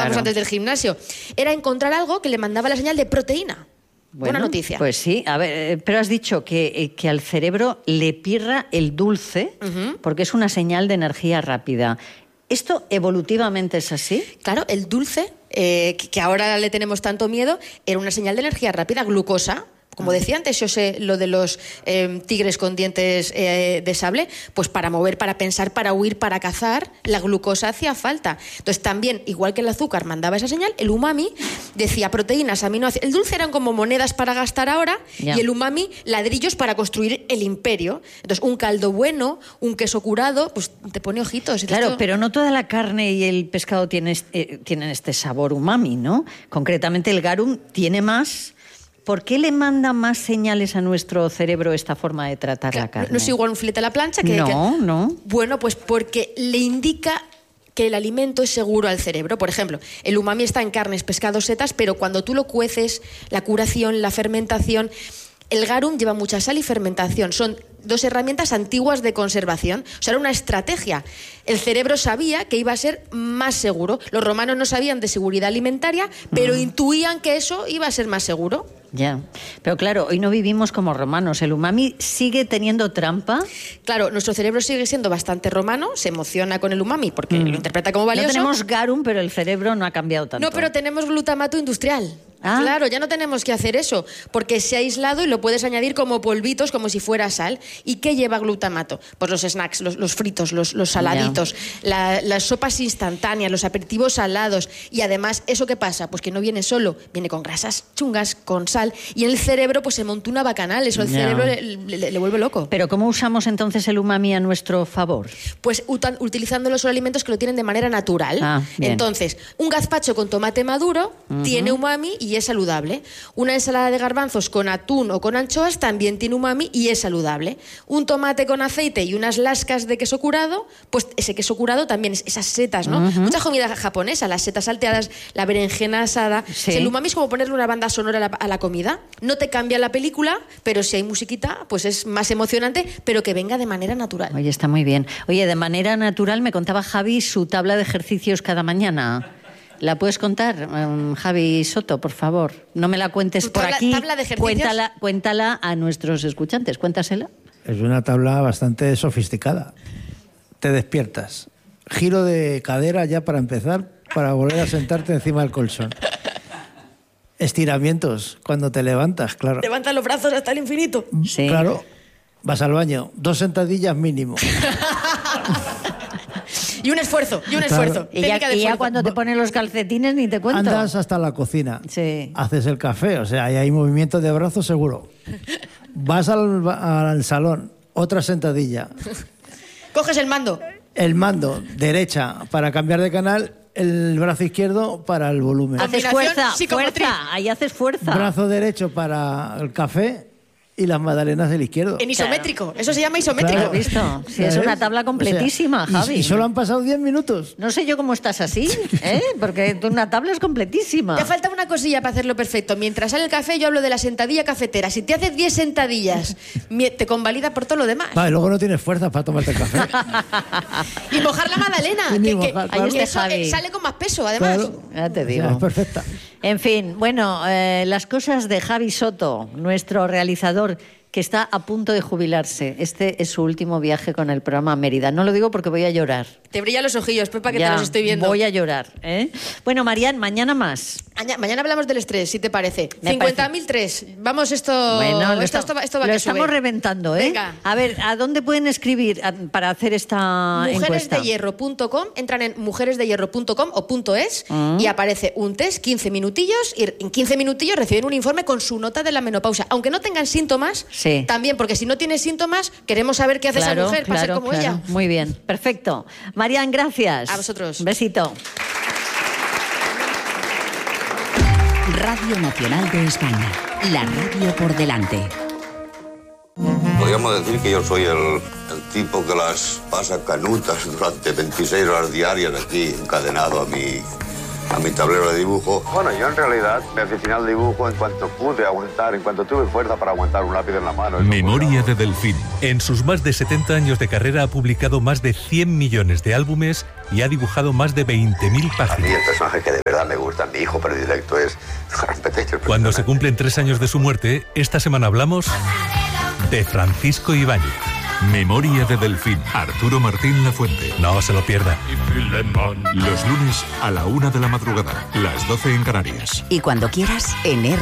hablábamos antes del gimnasio. Era encontrar algo que le mandaba la señal de proteína. Buena noticia. Pues sí, a ver, pero has dicho que al cerebro le pirra el dulce porque es una señal de energía rápida. ¿Esto evolutivamente es así? Claro, el dulce, que ahora le tenemos tanto miedo, era una señal de energía rápida, glucosa. Como decía antes, yo sé lo de los tigres con dientes de sable, pues para mover, para pensar, para huir, para cazar, la glucosa hacía falta. Entonces también, igual que el azúcar mandaba esa señal, el umami decía proteínas, aminoácidos. El dulce eran como monedas para gastar ahora y el umami ladrillos para construir el imperio. Entonces un caldo bueno, un queso curado, pues te pone ojitos. Claro, pero no toda la carne y el pescado tienen este sabor umami, ¿no? Concretamente el garum tiene más. ¿Por qué le manda más señales a nuestro cerebro esta forma de tratar la carne? No es igual un filete a la plancha No. Bueno, pues porque le indica que el alimento es seguro al cerebro. Por ejemplo, el umami está en carnes, pescados, setas, pero cuando tú lo cueces, la curación, la fermentación... El garum lleva mucha sal y fermentación. Son dos herramientas antiguas de conservación. O sea, era una estrategia. El cerebro sabía que iba a ser más seguro. Los romanos no sabían de seguridad alimentaria, pero intuían que eso iba a ser más seguro. Ya, pero claro, hoy no vivimos como romanos. ¿El umami sigue teniendo trampa? Claro, nuestro cerebro sigue siendo bastante romano, se emociona con el umami porque lo interpreta como valioso. No tenemos garum, pero el cerebro no ha cambiado tanto. No, pero tenemos glutamato industrial. Claro, ya no tenemos que hacer eso, porque se ha aislado y lo puedes añadir como polvitos, como si fuera sal. ¿Y qué lleva glutamato? Pues los snacks, los fritos, los saladitos, las sopas instantáneas, los aperitivos salados. Y además, ¿eso qué pasa? Pues que no viene solo, viene con grasas chungas, con sal. Y en el cerebro pues se monta una bacanal, eso el cerebro le vuelve loco. ¿Pero cómo usamos entonces el umami a nuestro favor? Pues utilizando los alimentos que lo tienen de manera natural. Entonces, un gazpacho con tomate maduro tiene umami y es saludable. Una ensalada de garbanzos con atún o con anchoas también tiene umami y es saludable. Un tomate con aceite y unas lascas de queso curado, pues ese queso curado también es esas setas, ¿no? Mucha comida japonesa, las setas salteadas, la berenjena asada. Sí. El umami es como ponerle una banda sonora a la comida. No te cambia la película, pero si hay musiquita, pues es más emocionante, pero que venga de manera natural. Oye, está muy bien. Oye, de manera natural me contaba Javi su tabla de ejercicios cada mañana. ¿La puedes contar, Javi Soto, por favor? No me la cuentes por aquí. ¿Tabla de ejercicios? Cuéntala a nuestros escuchantes, cuéntasela. Es una tabla bastante sofisticada. Te despiertas. Giro de cadera ya para empezar, para volver a sentarte encima del colchón. Estiramientos cuando te levantas, claro. Levantas los brazos hasta el infinito. Sí. Claro. Vas al baño. 2 sentadillas mínimo. Y un esfuerzo. Claro. Y ya cuando te ponen los calcetines ni te cuento. Andas hasta la cocina. Sí. Haces el café, o sea, ahí hay movimiento de brazos seguro. Vas al salón, otra sentadilla. Coges el mando. El mando, derecha, para cambiar de canal, el brazo izquierdo para el volumen. Haces fuerza, ahí haces fuerza. Brazo derecho para el café y las magdalenas del izquierdo. En isométrico, eso se llama isométrico. Claro, ¿visto? Sí, es una tabla completísima, Javi. Y solo han pasado 10 minutos. No sé yo cómo estás así, porque una tabla es completísima. Te falta una cosilla para hacerlo perfecto. Mientras sale el café, yo hablo de la sentadilla cafetera. Si te haces 10 sentadillas, te convalida por todo lo demás. Vale, luego no tienes fuerza para tomarte el café. Y mojar la magdalena, que eso sale con más peso, además. Claro. Ya te digo. O sea, es perfecta. En fin, bueno, las cosas de Javi Soto, nuestro realizador, que está a punto de jubilarse. Este es su último viaje con el programa Mérida. No lo digo porque voy a llorar. Te brillan los ojillos, Pepa, que te los estoy viendo. Voy a llorar. Bueno, Marian, mañana más. Mañana hablamos del estrés, si te parece. 50.003. Vamos, esto. Bueno, esto va lo que estamos sube. Reventando, Venga. A ver, ¿a dónde pueden escribir para hacer esta encuesta? Mujeresdehierro.com. Entran en mujeresdehierro.com o .es y aparece un test, 15 minutillos, y en 15 minutillos reciben un informe con su nota de la menopausia. Aunque no tengan síntomas, también, porque si no tienes síntomas, queremos saber qué hace esa mujer para ser como ella. Muy bien, perfecto. Marian, gracias. A vosotros. Un besito. Radio Nacional de España, la radio por delante. Podríamos decir que yo soy el tipo que las pasa canutas durante 26 horas diarias aquí, encadenado a mi a mi tablero de dibujo. Bueno, yo en realidad me aficioné al dibujo en cuanto pude aguantar, en cuanto tuve fuerza para aguantar un lápiz en la mano. Memoria de Delfín. En sus más de 70 años de carrera ha publicado más de 100 millones de álbumes y ha dibujado más de 20.000 A mí páginas. el personaje que de verdad me gusta, mi hijo predilecto, es Petecho. Cuando se cumplen 3 años de su muerte, esta semana hablamos de Francisco Ibáñez. Memoria de Delfín. Arturo Martín Lafuente. No se lo pierda. Los lunes a la 1 de la madrugada, las 12 en Canarias. Y cuando quieras, en